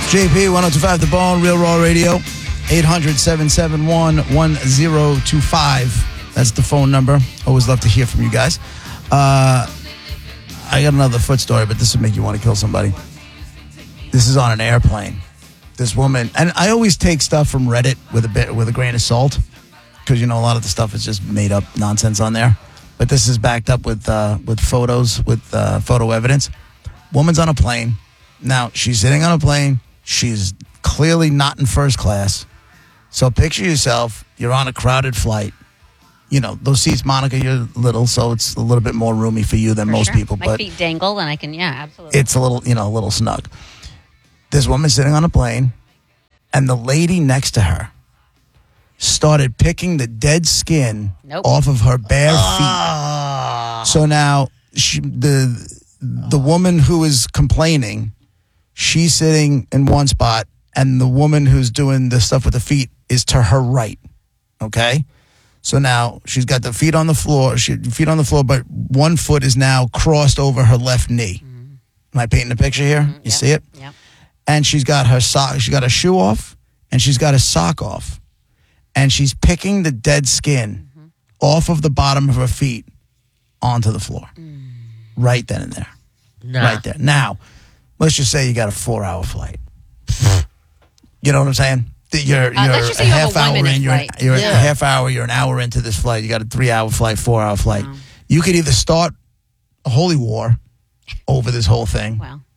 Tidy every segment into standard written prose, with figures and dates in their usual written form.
JP, 1025 The Bone, Real Raw Radio, 800-771-1025. That's the phone number. Always love to hear from you guys. I got another foot story, but this would make you want to kill somebody. This is on an airplane. This woman, and I always take stuff from Reddit with a grain of salt, because, you know, a lot of the stuff is just made up nonsense on there. But this is backed up with photos, with photo evidence. Woman's on a plane. Now, she's sitting on a plane. She's clearly not in first class. So picture yourself, you're on a crowded flight. You know, those seats, Monica, you're little, so it's a little bit more roomy for you than most people. My feet dangle, and I can, absolutely. It's a little snug. This woman sitting on a plane, and the lady next to her started picking the dead skin off of her bare feet. So now the woman who is complaining, she's sitting in one spot, and the woman who's doing the stuff with the feet is to her right. Okay? So now she's got the feet on the floor, but one foot is now crossed over her left knee. Mm-hmm. Am I painting a picture here? Mm-hmm. You see it? Yeah. And she's got her sock, she's got a shoe off, and she's got a sock off. And she's picking the dead skin off of the bottom of her feet onto the floor. Right then and there. Right there. Now, let's just say you got a 4-hour flight. You know what I'm saying? You're let's just say a you half have a hour in. You're a half hour. You're an hour into this flight. You got a 3-hour flight, 4-hour flight. Wow. You could either start a holy war over this whole thing,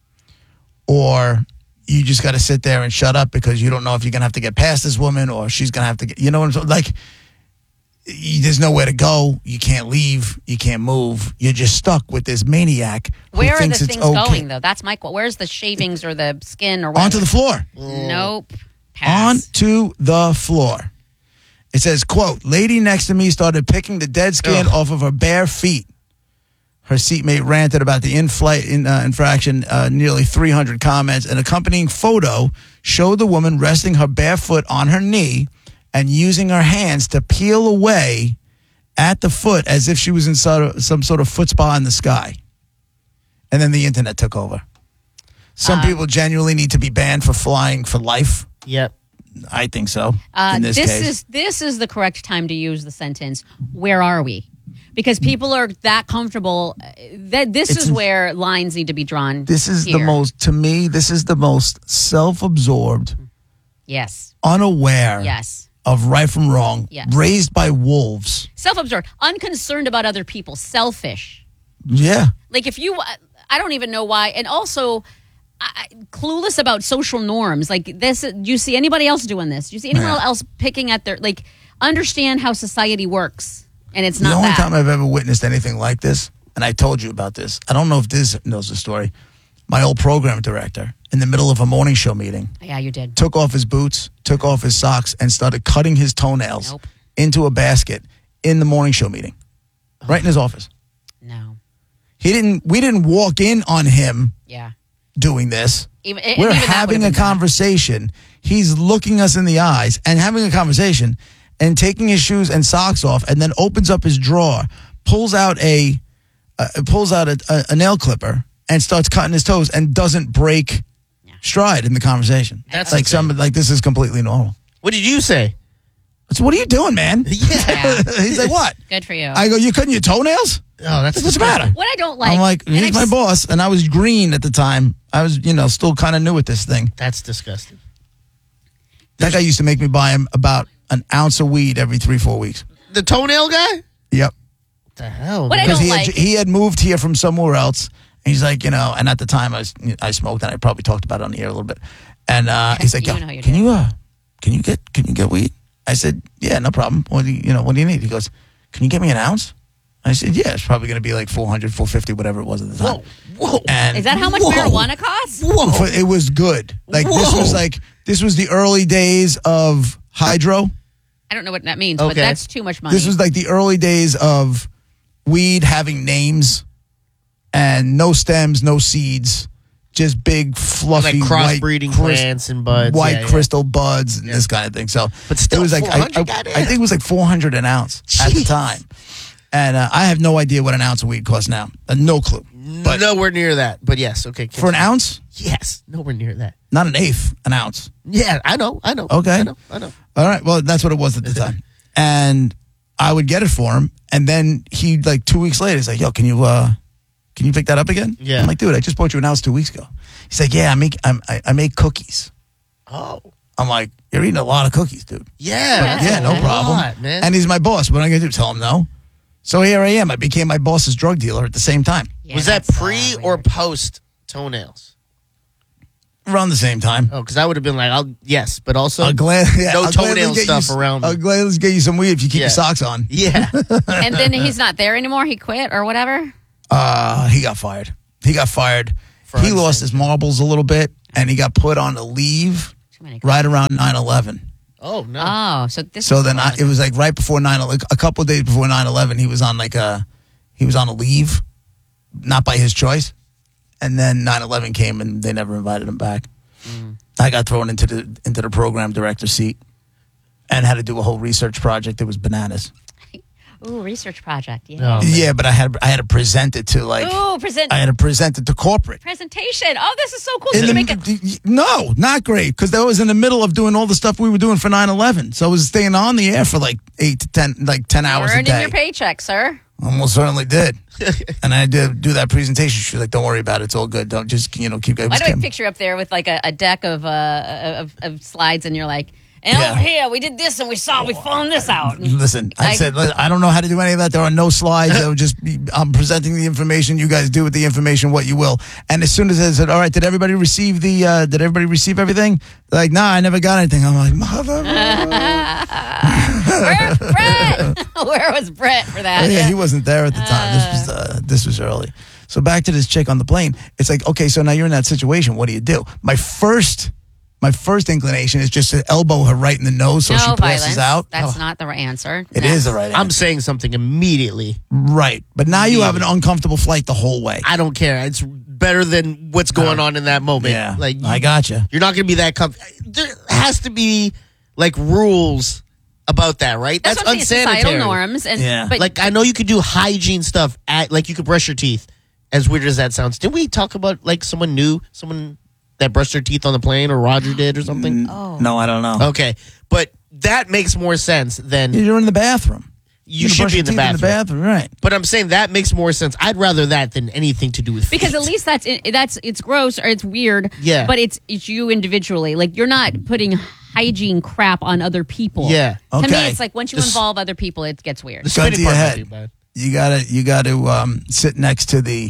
or you just got to sit there and shut up because you don't know if you're gonna have to get past this woman or she's gonna have to get. You know what I'm saying? Like, there's nowhere to go. You can't leave. You can't move. You're just stuck with this maniac. Where are the things going, though? That's my question. Where's the shavings or the skin or whatever? Onto the floor. Nope. Pass. Onto the floor. It says, quote, lady next to me started picking the dead skin off of her bare feet. Her seatmate ranted about the in-flight infraction, nearly 300 comments. An accompanying photo showed the woman resting her bare foot on her knee and using her hands to peel away at the foot as if she was in some sort of foot spa in the sky. And then the internet took over. Some people genuinely need to be banned for flying for life. Yep. I think so. In this case. This is the correct time to use the sentence, where are we? Because people are that comfortable. This is where lines need to be drawn. This is the most, to me, this is the most self-absorbed, unaware of right from wrong, raised by wolves. Self-absorbed, unconcerned about other people, selfish. Yeah. Like if you, I don't even know why. And also, clueless about social norms. Like this, do you see anybody else doing this? Do you see anyone else picking at their, like, understand how society works? And it's not the only time I've ever witnessed anything like this, and I told you about this. I don't know if Diz knows the story. My old program director, in the middle of a morning show meeting. Yeah, you did. Took off his boots, took off his socks, and started cutting his toenails into a basket in the morning show meeting. Right in his office. No. We didn't walk in on him doing this. We're having a conversation. He's looking us in the eyes and having a conversation and taking his shoes and socks off, and then opens up his drawer, pulls out a nail clipper, and starts cutting his toes, and doesn't break stride in the conversation. That's like this is completely normal. What did you say? So what are you doing, man? Yeah. He's like, what? Good for you. I go, you cutting your toenails? Oh, that's what's the matter? What I don't like. I'm like, he's my boss, and I was green at the time. I was, still kind of new at this thing. That's disgusting. That guy used to make me buy him about an ounce of weed every 3-4 weeks. The toenail guy? Yep. What the hell? What I don't like. He had moved here from somewhere else. And he's like, and at the time I smoked, and I probably talked about it on the air a little bit. And he's like, can you get weed? I said, yeah, no problem. What do you need? He goes, can you get me an ounce? I said, yeah, it's probably going to be like $400, $450, whatever it was at the time. Whoa. And is that how much marijuana costs? Whoa. It was good. This was the early days of hydro. I don't know what that means, but that's too much money. This was like the early days of weed having names and no stems, no seeds, just big, fluffy, like crossbreeding plants and buds. White crystal buds and this kind of thing. So but still, it was like, I think it was like $400 an ounce at the time. And I have no idea what an ounce of weed costs now. No clue. But Nowhere near that. But yes, okay. for an ounce, Yes, nowhere near that. not an eighth, an ounce. Yeah, I know. Okay. I know. All right. Well, that's what it was at the time. And I would get it for him. And then he, like 2 weeks later, he's like, yo, can you pick that up again? Yeah. I'm like, dude, I just bought you an ounce 2 weeks ago. He's like, yeah, I make cookies. Oh, I'm like, you're eating a lot of cookies, dude. yeah. Yeah, no a problem. lot, man. And he's my boss. What am I going to do? Tell him no? So here I am. I became my boss's drug dealer at the same time. Yeah, was that that's, pre or weird. post toenails? Around the same time. Oh, because I would have been like, yes, but also I'll gladly toenail get stuff around me. I'll gladly get you some weed if you keep Yeah. your socks on. Yeah. And then he's not there anymore. He quit or whatever. He got fired. He For lost his marbles a little bit, and he got put on a leave Too many. right around 9/11. Oh no. Oh, so this. So is then what it was like right before 9/11, a couple of days before 9/11, he was on a leave, not by his choice. And then 9/11 came, and they never invited him back. I got thrown into the program director seat, and had to do a whole research project. It was bananas. Ooh, research project. Yeah. No. Yeah, but I had to present it to Ooh, I had to present it to corporate. presentation. Oh, this is so cool. So you make it. No, not great, because I was in the middle of doing all the stuff we were doing for 9/11. So I was staying on the air for like 8 to 10, like 10 hours a Earning day. your paycheck, sir. Almost certainly did. And I had to do that presentation. She was like, "Don't worry about it. It's all good. Don't just keep going." Why do I picture up there with like a deck of slides, and you're like, and Yeah. over here we did this, and we found this out. Listen, I I- said I don't know how to do any of that. There are no slides. I would just I'm presenting the information. You guys do with the information what you will. And as soon as I said, "All right, did everybody receive everything?" They're like, "Nah, I never got anything." I'm like, "Mother." Where's Brett? Where was Brett for that? Yeah, he wasn't there at the time. This was early. So back to this chick on the plane. It's like, okay, so now you're in that situation. What do you do? My first inclination is just to elbow her right in the nose so No she violence. passes out. That's not the right answer. It is the right I'm answer. saying something immediately. Right. But now you have an uncomfortable flight the whole way. I don't care. It's better than what's going on in that moment. Yeah. Like I gotcha. you're not going to be that There has to be like rules about that, right? That's what I'm saying, unsanitary. societal norms. And, Yeah. But Like I know you could do hygiene stuff like you could brush your teeth. As weird as that sounds, did we talk about like someone that brushed their teeth on the plane, or Roger did, or something? Oh. No, I don't know. Okay, but that makes more sense than You're in the bathroom. you You're should brushing be in the teeth bathroom. right? But I'm saying that makes more sense. I'd rather that than anything to do with because feet. at least it's gross or it's weird. Yeah. But it's you individually. Like you're not putting hygiene crap on other people. Yeah. To me, Okay. it's like once you This- involve other people, it gets weird. the Gun spitting to your part might head. be bad. You gotta sit next to the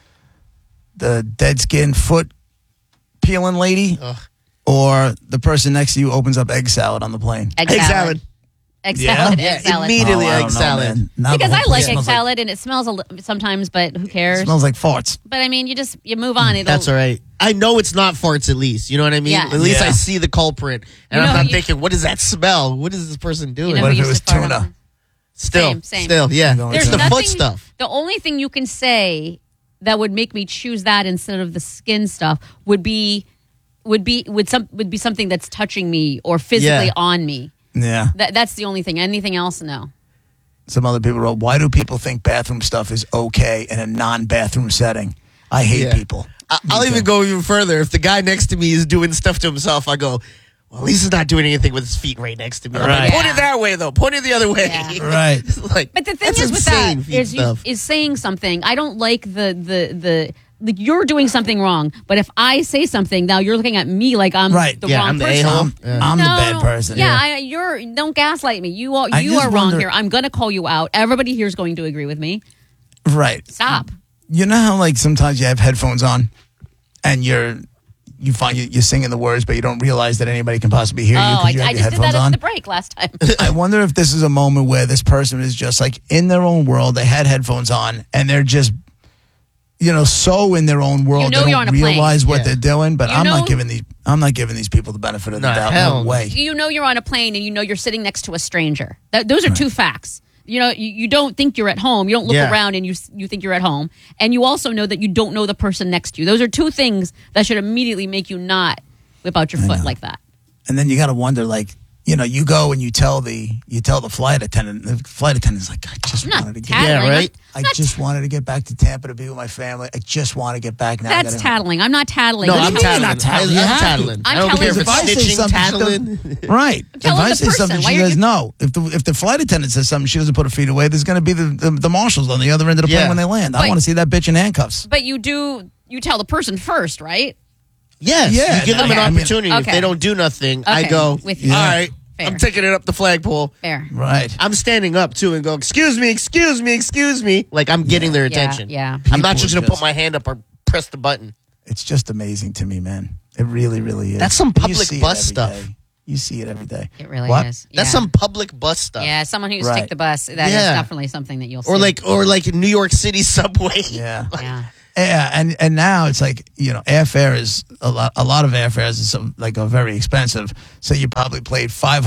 dead skin foot peeling lady, Ugh. or the person next to you opens up egg salad on the plane. Egg Egg salad. salad. Egg Yeah? salad. Yeah, Egg salad. immediately. Oh, I egg don't know, salad. man. Now the Because whole I place like egg smells salad and it smells sometimes, but who cares? It smells like farts. But I mean, you move on. It'll, That's all right. I know it's not farts at least. You know what I mean? Yeah. At least Yeah. I see the culprit. And You I'm know, not you- thinking, what does that smell? What is this person doing? You know What who if it used was to fart tuna? on- Still, Same. yeah. There's It's the nothing, foot stuff. The only thing you can say that would make me choose that instead of the skin stuff would be something that's touching me or physically Yeah. on me. Yeah. That's the only thing. Anything else, no. Some other people wrote, "Why do people think bathroom stuff is okay in a non-bathroom setting?" I hate Yeah. people. I'll even go even further. If the guy next to me is doing stuff to himself, I go, well, at least he's not doing anything with his feet right next to me. I'm Right. like, point Yeah. it that way, though. Point it the other way. Yeah. Right. Like, But the thing that's is with that insane, feet stuff. is saying something. I don't like the like you're doing something wrong. But if I say something, now you're looking at me like I'm Right. the Yeah, wrong I'm the person. a-hole. I'm the bad person. Yeah, don't gaslight me. You I are just wrong wonder- here. I'm gonna call you out. Everybody here is going to agree with me. Right. Stop. You know how like sometimes you have headphones on and you find you're singing the words, but you don't realize that anybody can possibly hear you Oh, because you have I your just did headphones that on. at the break last time. I wonder if this is a moment where this person is just like in their own world. They had headphones on and they're just, so in their own world. You know they you're don't on a plane. realize what Yeah. they're doing. But You I'm know- not giving these people the benefit of the Nah, doubt. hell No way. You know you're on a plane and you know you're sitting next to a stranger. Those are two facts. You don't think you're at home. You don't look Yeah. around and you think you're at home. And you also know that you don't know the person next to you. Those are two things that should immediately make you not whip out your foot like that. And then you got to wonder, like, you go and you tell the flight attendant. The flight attendant's like, I just I'm not wanted to get. tattling. Yeah, right? I just wanted to get back to Tampa to be with my family. I just want to get back now. I That's gotta- tattling. I'm not tattling. No, What do I'm you mean? tattling. not tattling. You I'm have to. tattling. I'm I don't care if telling it's you. If I say snitching, something, tattling. Right. telling if I the say person, something, why she are goes, you- no. If the flight attendant says something, she doesn't put her feet away. There's going to be the marshals on the other end of the plane Yeah. when they land. I But- want to see that bitch in handcuffs. But you tell the person first, right? Yes, Yeah, you give them okay. an opportunity. If Okay. they don't do nothing, I Okay, go, with you. all right, Fair. I'm taking it up the flagpole. Fair. Right. I'm standing up, too, and go, excuse me, excuse me, excuse me. Like, I'm getting their attention. Yeah. I'm not People just going to just- put my hand up or press the button. It's just amazing to me, man. It really, really is. That's some You public see it bus every stuff. day. You see it every day. It really What? is. That's Yeah. some public bus stuff. Yeah, someone who's Right. take the bus. That is Yeah. definitely something that you'll see. Or like New York City subway. Yeah. Yeah. Yeah, and now it's like, airfare is a lot of airfares is are very expensive. So you probably paid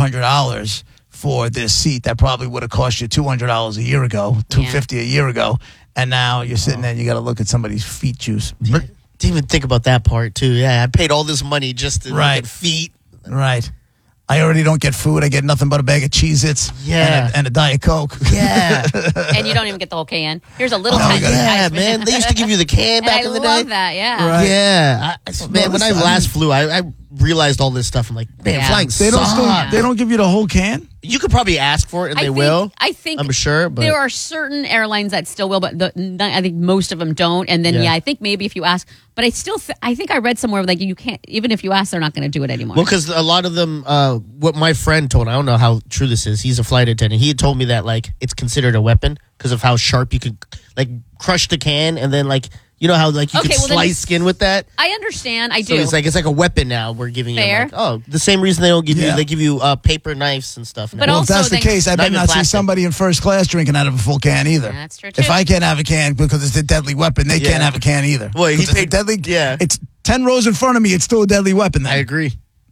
$500 for this seat that probably would have cost you $200 a year ago, $250 a year ago, and now you're sitting there and you got to look at somebody's feet juice. Didn't even think about that part, too. Yeah, I paid all this money just to Right. look at feet. Right. I already don't get food. I get nothing but a bag of Cheez-Its Yeah. and a Diet Coke. Yeah. And you don't even get the whole can. Here's a little Oh, tiny yeah, size. man. They used to give you the can And back I in the love day. that. Yeah. Right. Yeah. Man, when I listen, last flew, I realized all this stuff. I'm like, man, Yeah. flying They don't sucks. they don't give you the whole can? You could probably ask for it, and they will. I think I'm sure, but there are certain airlines that still will, but I think most of them don't. And then, Yeah. I think maybe if you ask, but I still, I think I read somewhere like you can't, even if you ask, they're not going to do it anymore. well, because a lot of them, what my friend told, I don't know how true this is. He's a flight attendant. He had told me that like it's considered a weapon because of how sharp you could like crush the can, and then like you know how like you Okay, could well, then slice it's- skin with that. I understand. I So do. it's like a weapon now. We're giving Fair. you. Like, the same reason they don't give Yeah. you. They give you paper knives and stuff. But now. Well, also if that's the then- case, I Not better even not see plastic. somebody in first class drinking out of a full can either. Yeah, that's true, If too. I can't have a can because it's a deadly weapon, they Yeah. can't have a can either. Well, he 'Cause it's a paid- deadly. yeah. It's 10 rows in front of me. It's still a deadly weapon. Then. I agree.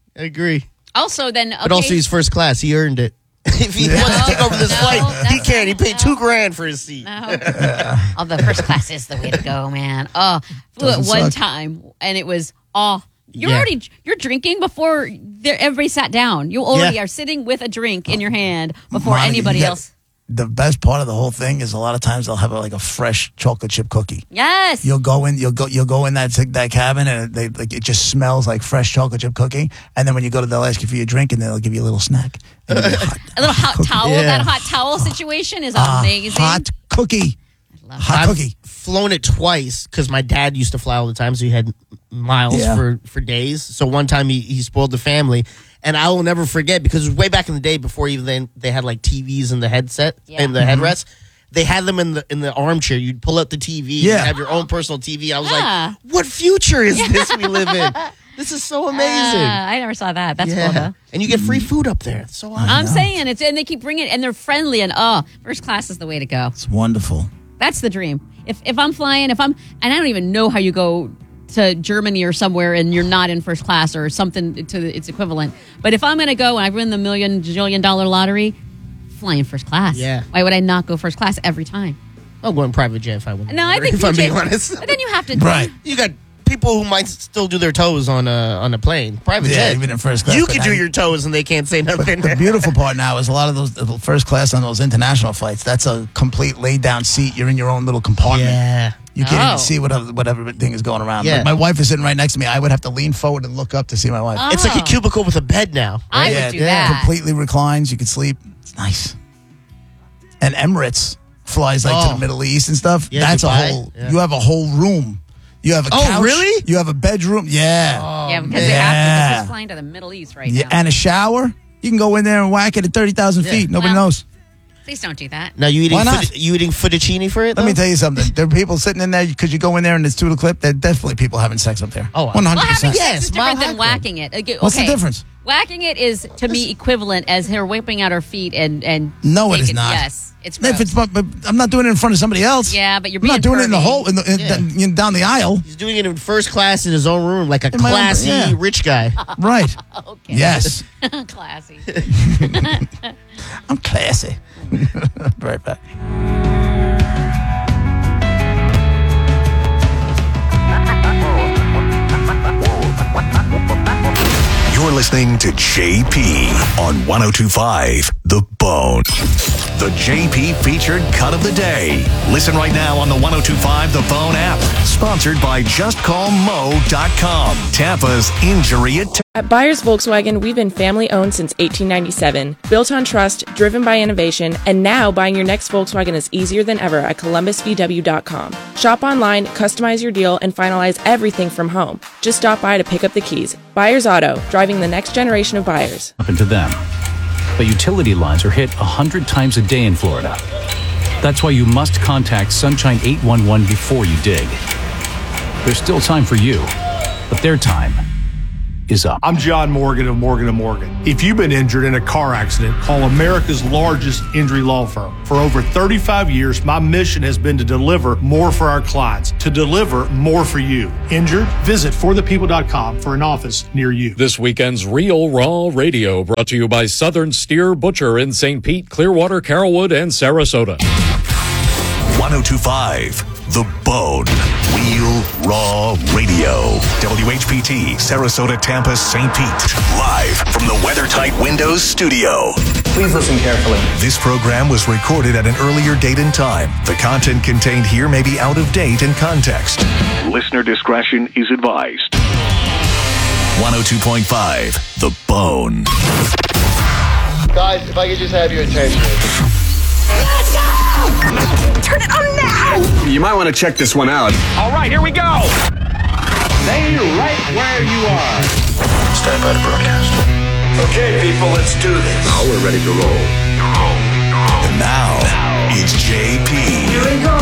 Also, then, okay. But also, he's first class. He earned it. If he wants to take over this No, flight, he that's can. He paid no. $2,000 for his seat. No. Oh, the first class is the way to go, man. Oh, flew it Doesn't one suck. time, and it was Yeah. you're drinking before everybody sat down. You already Yeah. are sitting with a drink in your hand before Monica, anybody you got- else. The best part of the whole thing is a lot of times they'll have a fresh chocolate chip cookie. Yes. You'll go in that cabin and it just smells like fresh chocolate chip cookie. And then when you go to, they'll ask you for your drink and they'll give you a little snack. And it'll be A little hot cookie. towel. Yeah. That hot towel situation is A amazing. hot cookie. love Hot I've cookie. flown it twice because my dad used to fly all the time, so he had miles Yeah. for days. So one time he spoiled the family, and I will never forget because it was way back in the day before even then they had like TVs in the headset Yeah. and the headrest. They had them in the armchair. You'd pull out the TV, Yeah. and have your own personal TV. I was Ah. like, what future is this we live in? This is so amazing. I never saw that. That's cool, though. And you get free food up there. It's so awesome. I'm saying it's, and they keep bringing it, and they're friendly, and first class is the way to go. It's wonderful. That's the dream. If I'm flying, and I don't even know how you go to Germany or somewhere and you're not in first class or something to its equivalent. But if I'm going to go and I win the $1 jillion lottery, flying first class. Yeah. Why would I not go first class every time? I'll go in private jet if I win. No, I think if I'm being PJ honest. But then you have to. Right. You got people who might still do their toes on a plane. Private Yeah, jet. even in first class. You but can now do your toes and they can't say nothing. The beautiful part now is a lot of those the first class on those international flights. That's a complete laid down seat. You're in your own little compartment. Yeah. You can't Oh. even see what everything is going around. Yeah. Like my wife is sitting right next to me. I would have to lean forward and look up to see my wife. It's like a Oh. cubicle with a bed now. I Yeah, would do yeah. that. Completely reclines. You can sleep. It's nice. And Emirates flies like to Oh. the Middle East and stuff. Yeah, That's Dubai. a whole. Yeah. You have a whole room. You have a Oh, couch. really? You have a bedroom. Yeah. Yeah, because they have to. Yeah. This is flying to the Middle East right Yeah, now. and a shower. You can go in there and whack it at 30,000 feet. Nobody Well, knows. Please don't do that. Now you eating Why not? you eating fettuccine for it? Let me though? tell you something. There are people sitting in there because you go in there and it's to the clip. There are definitely people having sex up there. Oh, 100%. Well, having Yes, sex is Mile different High than Club. whacking it. Okay, What's the difference? Whacking it is to me equivalent as her whipping out her feet and No, it taking- is not. Yes, it's If gross. it's, but I'm not doing it in front of somebody else. Yeah, but you're I'm not being doing it in the pervy. whole down the aisle. He's doing it in first class in his own room, like a In my own- classy yeah. rich guy. Right. Okay. Yes. Classy. I'm classy. Right back. You're listening to JP on 102.5 The Bone. The JP featured cut of the day. Listen right now on the 102.5 The Bone app. Sponsored by JustCallMo.com. Tampa's injury At Byers Volkswagen, we've been family-owned since 1897, built on trust, driven by innovation, and now buying your next Volkswagen is easier than ever at ColumbusVW.com. Shop online, customize your deal, and finalize everything from home. Just stop by to pick up the keys. Byers Auto, driving the next generation of buyers. Happen to them. But utility lines are hit 100 times a day in Florida. That's why you must contact Sunshine 811 before you dig. There's still time for you, but their time is up. I'm John Morgan of Morgan & Morgan. If you've been injured in a car accident, call America's largest injury law firm. For over 35 years, my mission has been to deliver more for our clients, to deliver more for you. Injured? Visit forthepeople.com for an office near you. This weekend's Real Raw Radio brought to you by Southern Steer Butcher in St. Pete, Clearwater, Carrollwood, and Sarasota. 102.5 The Bone. Real Raw Radio. WHPT, Sarasota, Tampa, St. Pete. Live from the WeatherTight Windows studio. Please listen carefully. This program was recorded at an earlier date and time. The content contained here may be out of date in context. Listener discretion is advised. 102.5 The Bone. Guys, if I could just have your attention. Let's go! Turn it on now! You might want to check this one out. All right, here we go! Stay right where you are. Stand by to broadcast. Okay, people, let's do this. Now we're ready to roll. And now, it's JP. Here we go.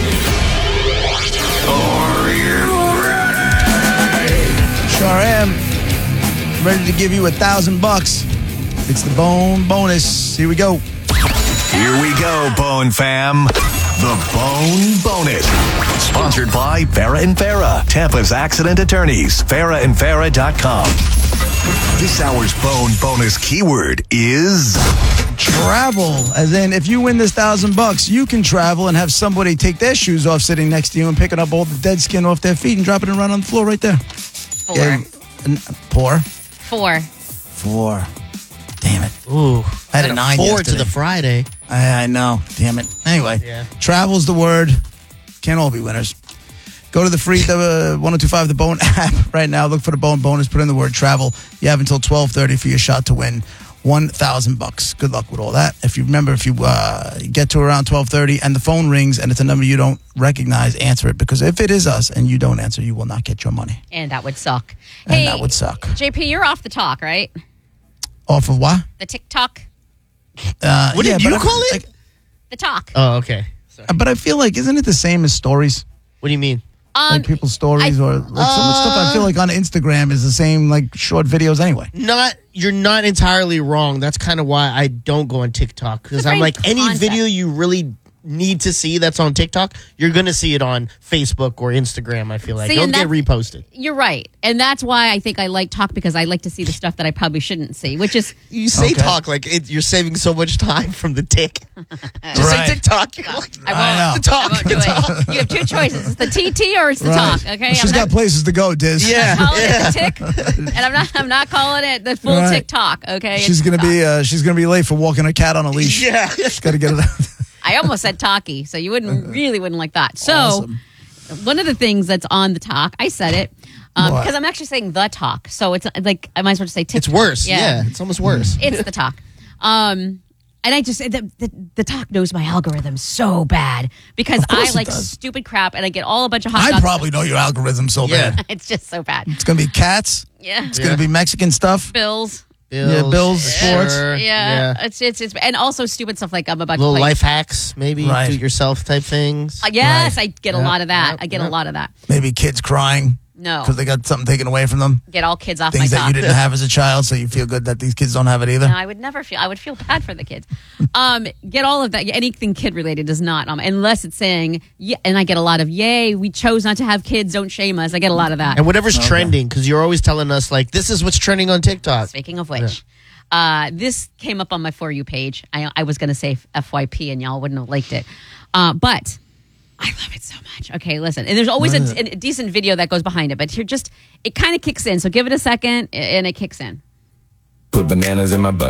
Are you ready? Sure am. Ready to give you $1,000. It's the Bone Bonus. Here we go. Here we go, Bone fam. The Bone Bonus. Sponsored by Farah and Farah, Tampa's accident attorneys. FarahandFarah.com. This hour's Bone Bonus keyword is travel. As in, if you win this $1,000, you can travel and have somebody take their shoes off sitting next to you and picking up all the dead skin off their feet and dropping it right on the floor right there. Four. Damn it. Ooh. I had a 9 4 yesterday. to the Friday. I know. Damn it. Anyway, travel's the word. Can't all be winners. Go to the free 1025 The Bone app right now. Look for the Bone Bonus. Put in the word travel. You have until 12:30 for your shot to win $1,000. Good luck with all that. If you get to around 12:30 and the phone rings and it's a number you don't recognize, answer it, because if it is us and you don't answer, you will not get your money. And that would suck. And that would suck. JP, you're off the talk, right? Off of what? The TikTok. What did you call it? The talk. Oh, okay. Sorry. But I feel like, isn't it the same as stories? What do you mean? Like people's stories or like so much stuff I feel like on Instagram is the same, like short videos anyway. You're not entirely wrong. That's kind of why I don't go on TikTok, because I'm like, any video you really need to see that's on TikTok, you're going to see it on Facebook or Instagram, I feel like. It'll get reposted. You're right. And that's why I think I like talk, because I like to see the stuff that I probably shouldn't see, which is... You say talk like you're saving so much time from the tick. Just say TikTok. You're like, I won't. talk. I won't do it. You have two choices. It's the TT or it's the talk, okay? She's got places to go, Diz. I'm calling it the tick, and I'm not calling it the full TikTok, okay? She's gonna be late for walking her cat on a leash. Yeah. She's got to get it out. I almost said talkie, so you really wouldn't like that. So one of the things that's on the talk, I said it, because I'm actually saying the talk. So it's like, I might as well just say TikTok. It's worse. Yeah. It's almost worse. It's the talk. And I just, the talk knows my algorithm so bad, because I like stupid crap and I get all a bunch of hot dogs. I probably know your algorithm so bad. It's just so bad. It's going to be cats. Yeah. It's going to be Mexican stuff. Bills, sports. It's and also stupid stuff like I'm about little to play. life hacks, maybe do it yourself type things. Yes, I get a lot of that. I get a lot of that. Maybe kids crying. No, because they got something taken away from them. Get all kids off things my that talk. you didn't have as a child, so you feel good that these kids don't have it either. No, I would never feel. I would feel bad for the kids. Get all of that. Anything kid related does not, unless it's saying, yeah, and I get a lot of, yay, we chose not to have kids, don't shame us. I get a lot of that. And whatever's trending, because you're always telling us, like, this is what's trending on TikTok. Speaking of which, this came up on my For You page. I was going to say FYP, and y'all wouldn't have liked it. But I love it so much. Okay, listen. And there's always a decent video that goes behind it, but here it kind of kicks in. So give it a second, and it kicks in. Put bananas in my butt.